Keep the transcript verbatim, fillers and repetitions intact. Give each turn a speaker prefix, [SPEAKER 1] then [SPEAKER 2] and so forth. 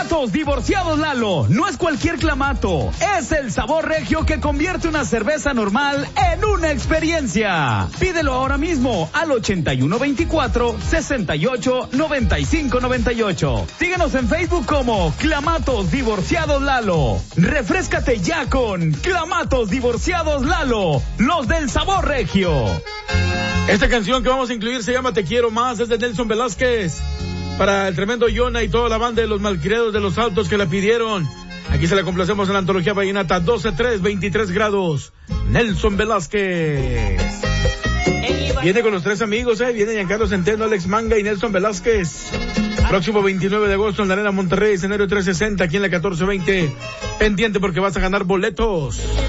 [SPEAKER 1] Clamatos Divorciados Lalo. No es cualquier clamato. Es el sabor regio que convierte una cerveza normal en una experiencia. Pídelo ahora mismo al ochenta y uno veinticuatro, sesenta y ocho, noventa y cinco noventa y ocho. Síguenos en Facebook como Clamatos Divorciados Lalo. Refréscate ya con Clamatos Divorciados Lalo. Los del sabor regio.
[SPEAKER 2] Esta canción que vamos a incluir se llama Te Quiero Más, es de Nelson Velázquez. Para el tremendo Yona y toda la banda de los malcriados de los Altos que la pidieron. Aquí se la complacemos en la antología vallenata doce tres, veintitrés grados. Nelson Velázquez. Viene con los tres amigos, eh. Viene Giancarlo Centeno, Alex Manga y Nelson Velázquez. Próximo veintinueve de agosto en la Arena Monterrey, escenario trescientos sesenta, aquí en la catorce veinte. Pendiente porque vas a ganar boletos.